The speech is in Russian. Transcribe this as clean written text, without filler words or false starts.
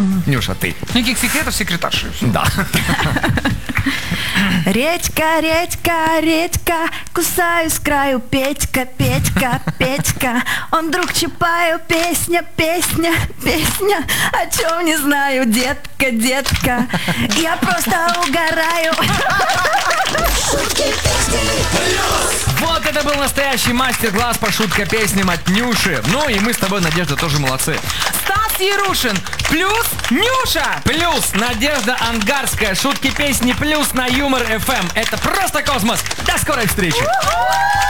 Нюша, ты. Никаких секретов, секретарши. Да. Редька, редька, редька, кусаю с краю Петька, Петька, Петька. Он друг Чапаю, песня, песня, песня. О чем не знаю, детка, детка. Я просто угораю. Вот это был настоящий мастер-класс по шутка-песням от Нюши. Ну и мы с тобой, Надежда, тоже молодцы. Стас Ярушин плюс Нюша. Плюс Надежда Ангарская. Шутки-песни плюс на Юмор ФМ. Это просто космос. До скорой встречи.